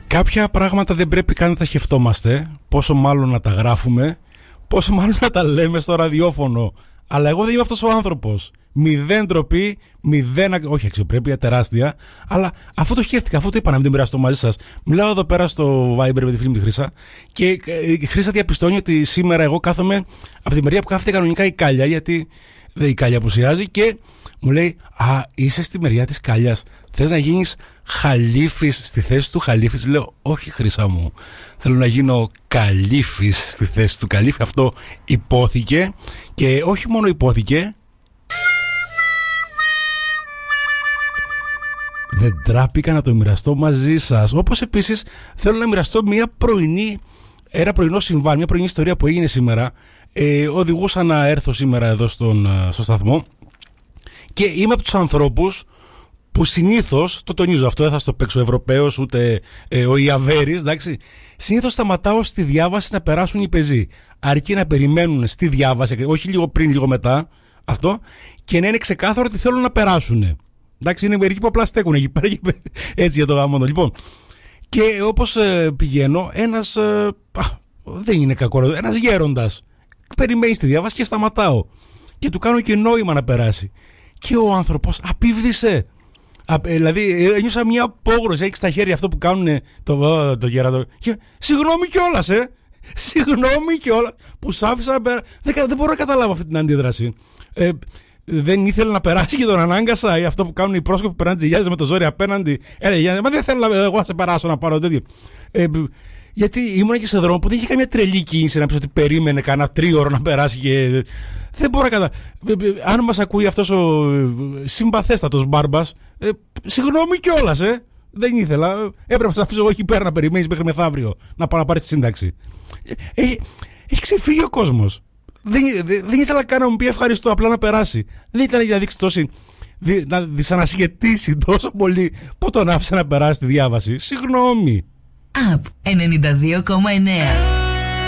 Κάποια πράγματα δεν πρέπει καν να τα σκεφτόμαστε, πόσο μάλλον να τα γράφουμε, πόσο μάλλον να τα λέμε στο ραδιόφωνο. Αλλά εγώ δεν είμαι αυτός ο άνθρωπος. Μηδέν ντροπή, όχι αξιοπρέπεια, τεράστια. Αλλά αφού το σκέφτηκα, αφού το είπα να μην το μοιραστώ μαζί σας, μιλάω εδώ πέρα στο Viber με τη φίλη μου τη Χρύσα και η Χρύσα διαπιστώνει ότι σήμερα εγώ κάθομαι από τη μεριά που κάθεται κανονικά η Κάλια, γιατί η Κάλια απουσιάζει και μου λέει: Α, είσαι στη μεριά της Κάλιας. Θες να γίνεις χαλίφης στη θέση του χαλίφης? Λέω: Όχι, Χρύσα μου. Θέλω να γίνω καλύφης στη θέση του καλύφη. Αυτό υπόθηκε και όχι μόνο υπόθηκε. Δεν τράπηκα να το μοιραστώ μαζί σας. Όπως επίσης θέλω να μοιραστώ ένα πρωινό συμβάν, μια πρωινή ιστορία που έγινε σήμερα. Οδηγούσα να έρθω σήμερα εδώ στο σταθμό και είμαι από τους ανθρώπους που συνήθως, το τονίζω αυτό, δεν θα στο παίξω Ευρωπαίος ούτε ο Ιαβέρης, εντάξει. Συνήθως σταματάω στη διάβαση να περάσουν οι πεζοί. Αρκεί να περιμένουν στη διάβαση, όχι λίγο πριν, λίγο μετά, αυτό, και να είναι ξεκάθαρο ότι θέλουν να περάσουν. Εντάξει, είναι μερικοί που απλά στέκουν εκεί πέρα, έτσι για το γάμο. Λοιπόν, και όπως πηγαίνω, δεν είναι κακό, ένας γέροντας περιμένει στη διάβαση και σταματάω. Και του κάνω και νόημα να περάσει. Και ο άνθρωπος απίβδησε. Δηλαδή, ένιωσα μια απόγνωση. Έχει στα χέρια αυτό που κάνουν το γέραντο. Συγγνώμη κιόλας, Συγγνώμη κιόλας που σ' άφησα να περάσει. Δεν μπορώ να καταλάβω αυτή την αντίδραση. Δεν ήθελε να περάσει και τον ανάγκασα, ή αυτό που κάνουν οι πρόσκοποι που περνάνε τζιγιάδες με το ζόρι απέναντι. Μα δεν θέλω εγώ να σε περάσω να πάρω τέτοιο. Γιατί ήμουν και σε δρόμο που δεν είχε καμία τρελή κίνηση να πει ότι περίμενε κανένα 3 ώρο να περάσει και. Δεν μπορώ να καταλάβω. Αν μας ακούει αυτός ο συμπαθέστατος μπάρμπας, συγγνώμη κιόλας, δεν ήθελα. Έπρεπε να σε αφήσω εγώ εκεί πέρα να περιμένεις μέχρι μεθαύριο να πάω να πάρεις τη σύνταξη. Έχει ξεφύγει ο κόσμος. Δεν ήθελα καν να μου πει ευχαριστώ, απλά να περάσει. Δεν ήταν για να δείξει να δυσανασχετήσει τόσο πολύ που τον άφησε να περάσει τη διάβαση. Συγγνώμη. Απ 92,9.